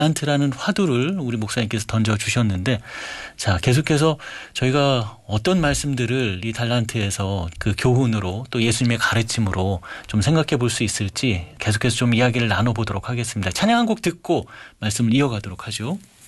달란트라는 화두를 우리 목사님께서 던져주셨는데, 자, 계속해서 저희가 어떤 말씀들을 이 달란트에서 그 교훈으로 또 예수님의 가르침으로 좀 생각해 볼 수 있을지 계속해서 좀 이야기를 나눠보도록 하겠습니다. 찬양 한 곡 듣고 말씀을 이어가도록 하죠.